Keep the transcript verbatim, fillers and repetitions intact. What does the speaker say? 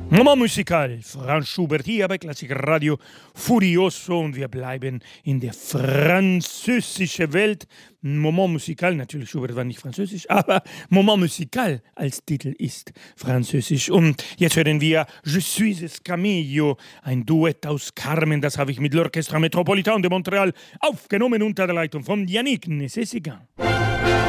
Moment musical, Franz Schubert hier bei Klassikradio Furioso und wir bleiben in der französischen Welt. Moment musical, natürlich Schubert war nicht französisch, aber Moment musical als Titel ist französisch. Und jetzt hören wir Je suis Escamillo, ein Duett aus Carmen, das habe ich mit l'Orchestre Metropolitain de Montréal aufgenommen unter der Leitung von Yannick Nézet-Séguin.